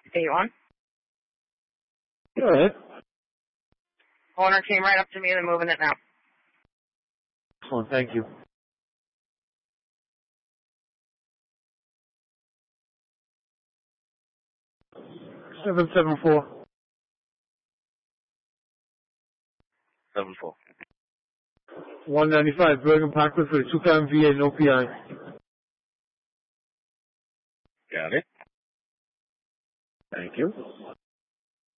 Hey, you on? Go ahead. Owner came right up to me and they're moving it now. Oh, thank you. Seven 7-4. 195 Bergen Parkway for the 2-time VA, no PI. Got it. Thank you.